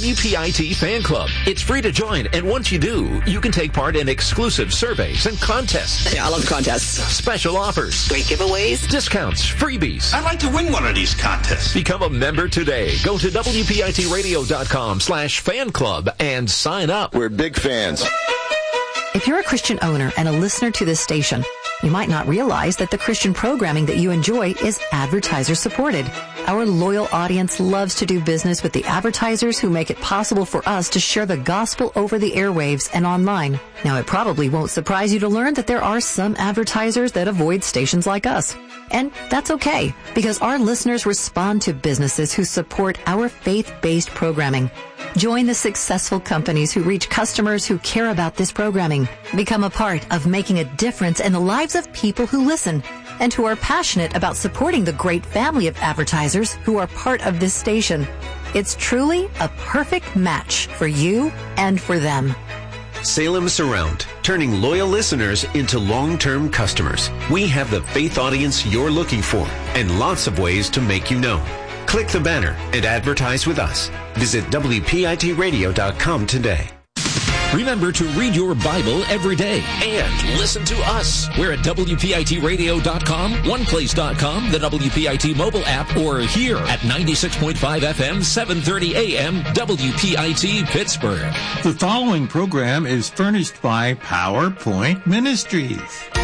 WPIT Fan Club. It's free to join, and once you do, you can take part in exclusive surveys and contests. Yeah, I love contests. Special offers. Great giveaways. Discounts. Freebies. I'd like to win one of these contests. Become a member today. Go to WPITradio.com/fan club and sign up. We're big fans. If you're a Christian owner and a listener to this station, you might not realize that the Christian programming that you enjoy is advertiser supported. Our loyal audience loves to do business with the advertisers who make it possible for us to share the gospel over the airwaves and online. Now, it probably won't surprise you to learn that there are some advertisers that avoid stations like us. And that's okay, because our listeners respond to businesses who support our faith-based programming. Join the successful companies who reach customers who care about this programming. Become a part of making a difference in the lives of people who listen and who are passionate about supporting the great family of advertisers who are part of this station. It's truly a perfect match for you and for them. Salem Surround, turning loyal listeners into long-term customers. We have the faith audience you're looking for and lots of ways to make you known. Click the banner and advertise with us. Visit WPITradio.com today. Remember to read your Bible every day and listen to us. We're at WPITradio.com, OnePlace.com, the WPIT mobile app, or here at 96.5 FM, 730 AM, WPIT Pittsburgh. The following program is furnished by PowerPoint Ministries.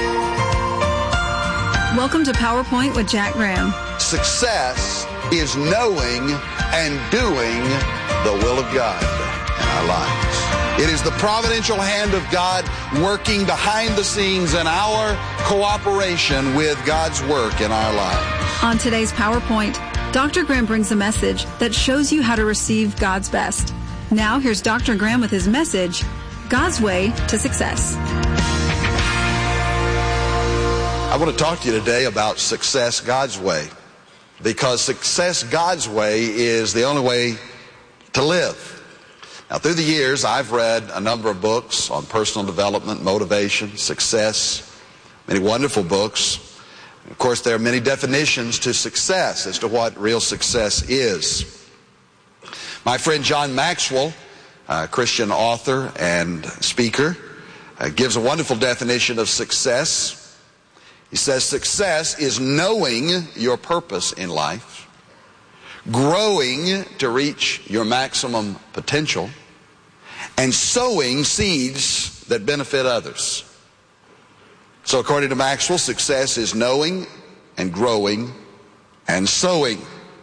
Welcome to PowerPoint with Jack Graham. Success is knowing and doing the will of God in our lives. It is the providential hand of God working behind the scenes in our cooperation with God's work in our lives. On today's PowerPoint, Dr. Graham brings a message that shows you how to receive God's best. Now, here's Dr. Graham with his message, God's Way to Success. I want to talk to you today about success God's way, because success God's way is the only way to live. Now, through the years, I've read a number of books on personal development, motivation, success, many wonderful books. Of course, there are many definitions to success as to what real success is. My friend John Maxwell, a Christian author and speaker, gives a wonderful definition of success. He says, success is knowing your purpose in life, growing to reach your maximum potential, and sowing seeds that benefit others. So according to Maxwell, success is knowing and growing and sowing.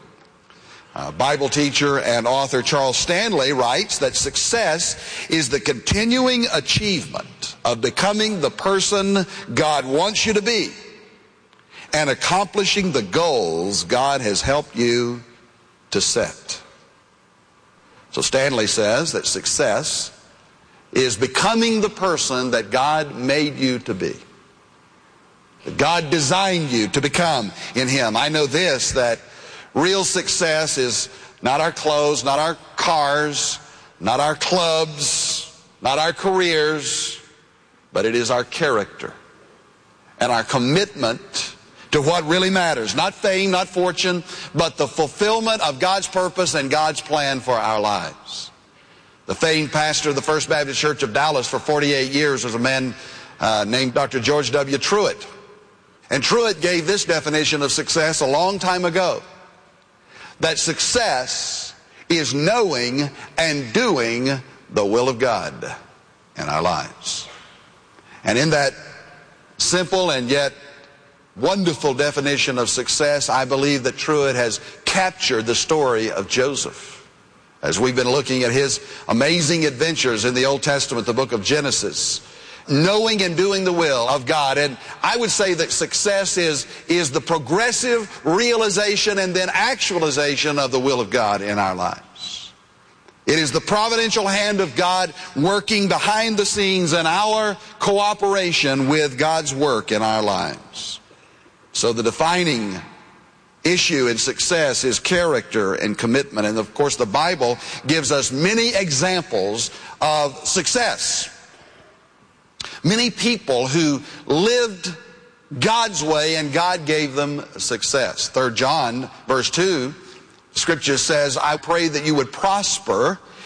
Bible teacher and author Charles Stanley writes that success is the continuing achievement of becoming the person God wants you to be and accomplishing the goals God has helped you to set. So Stanley says that success is becoming the person that God made you to be, that God designed you to become in Him. I know this, that real success is not our clothes, not our cars, not our clubs, not our careers, but it is our character and our commitment to what really matters. Not fame, not fortune, but the fulfillment of God's purpose and God's plan for our lives. The famed pastor of the First Baptist Church of Dallas for 48 years was a man named Dr. George W. Truett. And Truett gave this definition of success a long time ago, that success is knowing and doing the will of God in our lives. And in that simple and yet wonderful definition of success, I believe that Truett has captured the story of Joseph. As we've been looking at his amazing adventures in the Old Testament, the book of Genesis, knowing and doing the will of God. And I would say that success is the progressive realization and then actualization of the will of God in our lives. It is the providential hand of God working behind the scenes in our cooperation with God's work in our lives. So the defining issue in success is character and commitment. And of course, the Bible gives us many examples of success. Many people who lived God's way and God gave them success. 3 John verse 2, Scripture says, I pray that you would prosper